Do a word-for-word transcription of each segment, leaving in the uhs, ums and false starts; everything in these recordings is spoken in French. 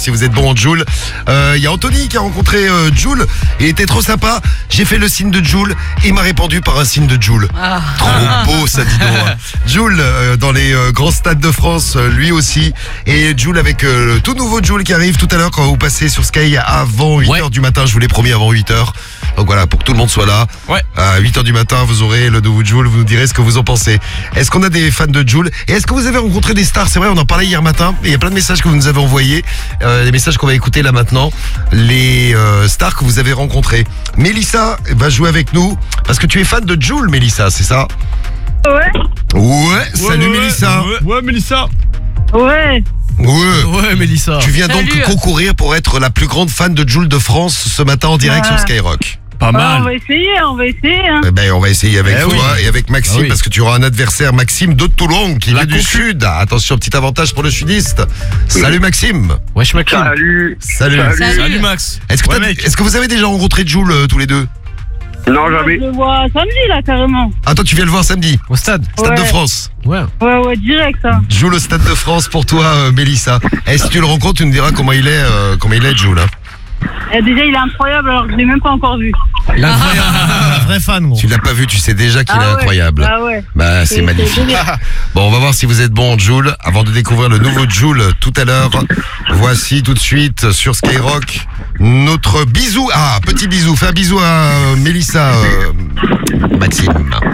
si vous êtes bon en Joule. Il euh, y a Anthony qui a rencontré euh, Joule. Il était trop sympa. J'ai fait le signe de Joule et il m'a répondu par un signe de Joule. Ah. Trop beau ça, dis donc. Hein. Joule euh, dans les euh, grands stades de France, euh, lui aussi. Et Joule avec euh, le tout nouveau Joule qui arrive tout à l'heure quand vous passez sur Sky avant huit heures ouais. du matin. Je vous l'ai promis avant huit heures. Donc voilà, pour que tout le monde soit là. Ouais. À huit heures du matin, vous aurez le nouveau Joule. Vous nous direz ce que vous en pensez. Est-ce qu'on a des fans de Joule? Et est-ce que vous avez rencontré des stars? C'est vrai, on en parlait hier matin. Il y a plein de messages que vous nous avez envoyés. Euh, des messages qu'on va écouter là maintenant. Les euh, stars que vous avez rencontrées. Mélissa va jouer avec nous. Parce que tu es fan de Joule, Mélissa, c'est ça? Ouais. Ouais, salut ouais, Mélissa. Ouais, ouais, Mélissa. Ouais. Ouais. Ouais, Mélissa. Tu viens Salut. donc concourir pour être la plus grande fan de Joule de France ce matin en direct Ouais. sur Skyrock. Pas mal. Ah, on va essayer, on va essayer. Hein. Eh ben, on va essayer avec Eh toi oui. et avec Maxime Ah oui. parce que tu auras un adversaire, Maxime de Toulon, qui La vient du concu. Sud. Attention, petit avantage pour le sudiste. Salut Maxime. Wesh, Maxime. Salut. Salut. Salut. Salut, Max. Est-ce que, Ouais, t'as- mec. est-ce que vous avez déjà rencontré Joule euh, tous les deux? Non, Je jamais. le vois samedi, là, carrément. Ah, toi, tu viens le voir samedi. Au stade. Stade de Ouais. France. Ouais. Ouais, ouais, direct, hein. Joule au Stade de France pour toi, euh, Mélissa. Et si tu le rencontres, tu nous diras comment il est, euh, comment il est, Joule. Hein. Et déjà, il est incroyable, alors que je l'ai même pas encore vu. La vraie, la vraie fan, gros. Tu l'as pas vu, tu sais déjà qu'il Ah est ouais. incroyable. Ah ouais. Bah, c'est C'est- magnifique. c'est génial. Bon, on va voir si vous êtes bon en Joule. Avant de découvrir le nouveau Joule tout à l'heure, voici tout de suite sur Skyrock notre bisou. Ah, petit bisou. Fais un bisou à euh, Mélissa, euh, Maxime.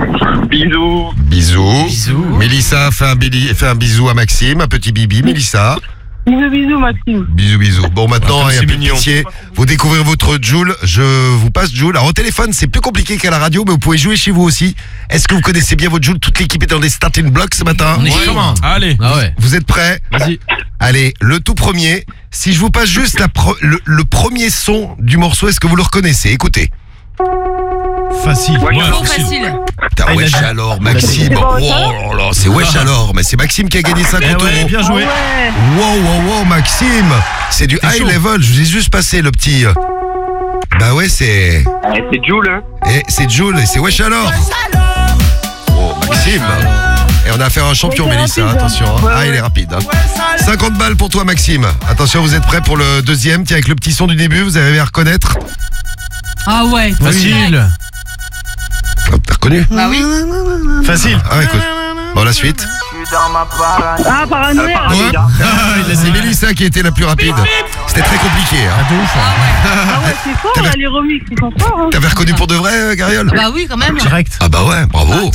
Bisous. Bisous. Bisous. Mélissa, fais un, bili- fais un bisou à Maxime, un petit bibi. Mélissa. Bisous, bisous, Maxime. Bisous, bisous. Bon, maintenant, Ah, comme il y a c'est plus de mignon. pitié. Vous découvrez votre Joule. Je vous passe Joule. Alors, au téléphone, c'est plus compliqué qu'à la radio, mais vous pouvez jouer chez vous aussi. Est-ce que vous connaissez bien votre Joule? Toute l'équipe est dans les starting blocks ce matin. On est chaud. Comment? Allez. Ah ouais. Vous êtes prêts? Vas-y. Allez, le tout premier. Si je vous passe juste la pre- le, le premier son du morceau, est-ce que vous le reconnaissez? Écoutez. Facile. Ouais, Trop facile. Putain, Ah, il a wesh dit- alors, Maxime. C'est Oh pas là là, c'est wesh alors. Mais c'est Maxime qui a gagné Eh cinquante ouais, euros. bien Ah joué. ouais. Wow, wow, wow, Maxime. C'est du C'est high chaud. level. Je vous ai juste passé le petit. Bah ouais, c'est. Eh, c'est Joule, hein. Et c'est Joule et c'est wesh alors. Oh, Maxime. Et on a affaire à un champion, Ouais, c'est Mélissa. rapide, Attention. hein. hein. Ouais, Ah, il ouais. est rapide. hein. cinquante balles pour toi, Maxime. Attention, vous êtes prêts pour le deuxième? Tiens, avec le petit son du début, vous avez à reconnaître. Ah ouais. Facile. Oh, t'as reconnu? Bah oui. Facile. Ah, écoute. Bon, la suite. Ah, paranoïa. Ah, Ouais. les gars. Ah, c'est Mélissa qui a été la plus rapide. C'était très compliqué. Hein. Ah, de ouf. hein. Ah ouais, c'est fort, là, les remix, ils sont forts, hein. T'avais reconnu pour de vrai, euh, Gariole? Bah oui, quand même. Direct. Ah bah ouais, bravo.